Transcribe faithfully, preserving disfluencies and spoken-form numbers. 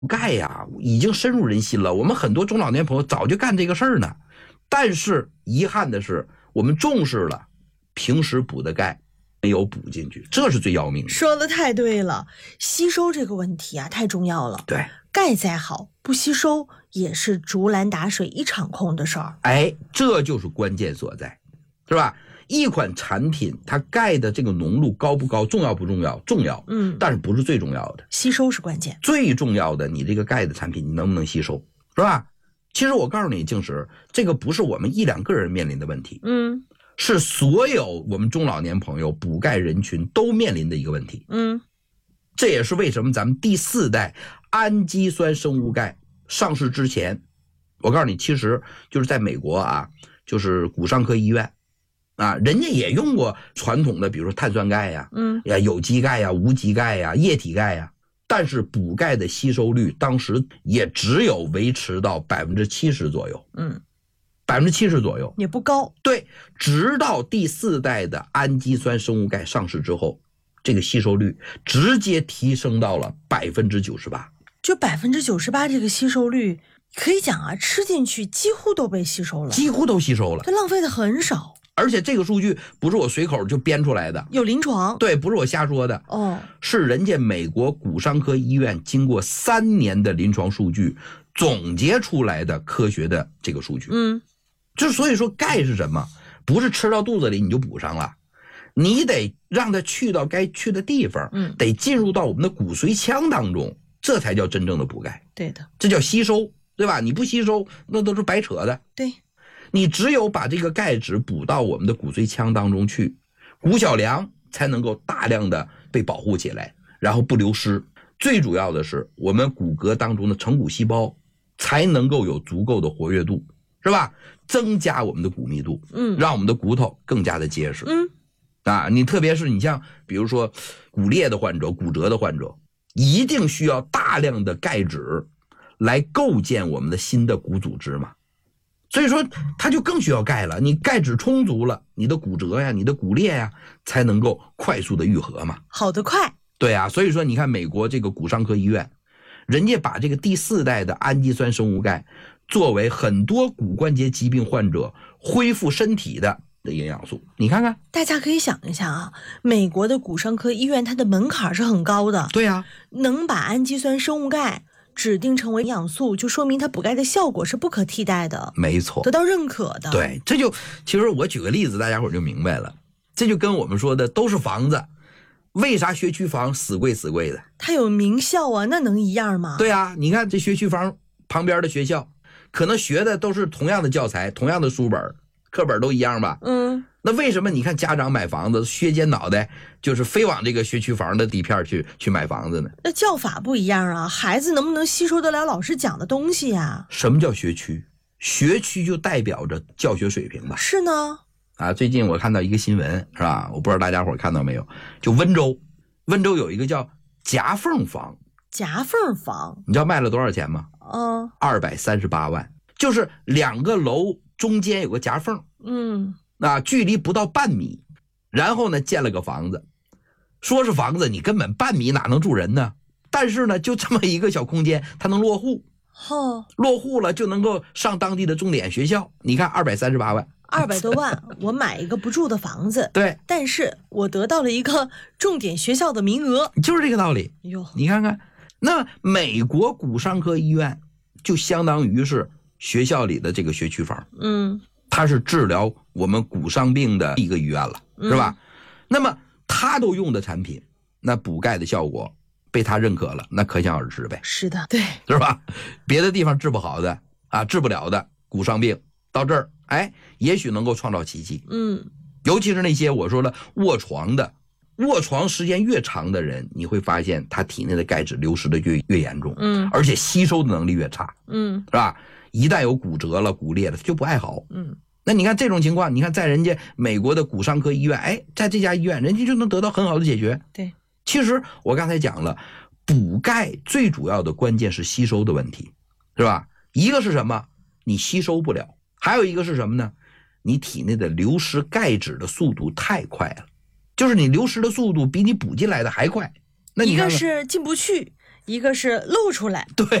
钙呀已经深入人心了，我们很多中老年朋友早就干这个事儿呢。但是遗憾的是，我们重视了，平时补的钙没有补进去，这是最要命的。 说的太对了，吸收这个问题啊太重要了。 对， 钙再好不吸收也是竹篮打水一场空的事儿。 哎，这就是关键所在，是吧？一款产品它钙的这个浓度高不高，重要不重要？重要， 嗯， 但是不是最重要的， 吸收是关键。 最重要的，你这个钙的产品你能不能吸收，是吧？其实我告诉你，静石，这个不是我们一两个人面临的问题， 嗯， 是所有我们中老年朋友补钙人群都面临的一个问题。 嗯， 这也是为什么咱们第四代氨基酸生物钙上市之前，我告诉你，其实就是在美国啊，就是骨伤科医院啊，人家也用过传统的，比如说碳酸钙呀、 嗯呀有机钙呀、无机钙呀、液体钙呀，但是补钙的吸收率当时也只有维持到百分之七十左右， 嗯， 百分之七十左右也不高。 对，直到第四代的氨基酸生物钙上市之后，这个吸收率直接提升到了百分之九十八。 就百分之九十八这个吸收率，可以讲啊，吃进去几乎都被吸收了， 几乎都吸收了， 它浪费的很少。 而且这个数据不是我随口就编出来的， 有临床。 对，不是我瞎说的， 哦， 是人家美国骨伤科医院经过三年的临床数据总结出来的科学的这个数据。 嗯， 就所以说钙是什么？不是吃到肚子里你就补上了，你得让它去到该去的地方， 嗯， 得进入到我们的骨髓腔当中，这才叫真正的补钙。 对的， 这叫吸收，对吧？你不吸收，那都是白扯的。 对， 你只有把这个钙质补到我们的骨髓腔当中去，骨小梁才能够大量的被保护起来，然后不流失。最主要的是，我们骨骼当中的成骨细胞才能够有足够的活跃度，是吧？增加我们的骨密度， 嗯， 让我们的骨头更加的结实。 嗯， 啊，你特别是你像比如说骨裂的患者、骨折的患者，一定需要大量的钙质来构建我们的新的骨组织嘛。所以说它就更需要钙了，你钙质充足了，你的骨折呀、你的骨裂呀才能够快速的愈合嘛。 好得快。 对啊，所以说你看美国这个骨伤科医院，人家把这个第四代的氨基酸生物钙作为很多骨关节疾病患者恢复身体的的营养素，你看看， 大家可以想一下啊，美国的骨伤科医院它的门槛是很高的。 对啊， 能把氨基酸生物钙指定成为营养素，就说明它补钙的效果是不可替代的， 没错， 得到认可的。 对，这就其实我举个例子，大家伙就明白了。这就跟我们说的都是房子，为啥学区房死贵死贵的？ 它有名校啊，那能一样吗？ 对啊，你看这学区房旁边的学校，可能学的都是同样的教材、同样的书本、课本都一样吧？ 嗯， 那为什么你看家长买房子削尖脑袋，就是非往这个学区房的底片去去买房子呢？ 那教法不一样啊，孩子能不能吸收得了老师讲的东西呀？ 什么叫学区？学区就代表着教学水平吧？ 是呢。 啊，最近我看到一个新闻，是吧？我不知道大家伙看到没有？就温州，温州有一个叫夹缝房， 夹缝房， 你知道卖了多少钱吗？ 嗯， 二百三十八万，就是两个楼中间有个夹缝， 嗯， 啊，距离不到半米，然后呢建了个房子，说是房子，你根本半米哪能住人呢？但是呢，就这么一个小空间，它能落户， 哦， 落户了就能够上当地的重点学校。你看二百三十八万。 二百多万，我买一个不住的房子， 对， 但是我得到了一个重点学校的名额， 就是这个道理。 哟， 你看看，那美国骨伤科医院就相当于是学校里的这个学区房， 嗯， 它是治疗我们骨伤病的一个医院了，是吧？嗯、那么它都用的产品，那补钙的效果被他认可了，那可想而知呗。 是的，对， 是吧？别的地方治不好的啊，治不了的骨伤病，到这儿，哎，也许能够创造奇迹。 嗯， 尤其是那些我说了卧床的，卧床时间越长的人，你会发现他体内的钙质流失的越越严重， 嗯， 而且吸收的能力越差， 嗯， 是吧？一旦有骨折了、骨裂了，它就不爱好。 嗯， 那你看这种情况，你看在人家美国的骨伤科医院，哎，在这家医院，人家就能得到很好的解决。 对， 其实我刚才讲了，补钙最主要的关键是吸收的问题，是吧？一个是什么？你吸收不了，还有一个是什么呢？你体内的流失钙质的速度太快了，就是你流失的速度比你补进来的还快。那你一看看个是进不去， 一个是露出来。 对。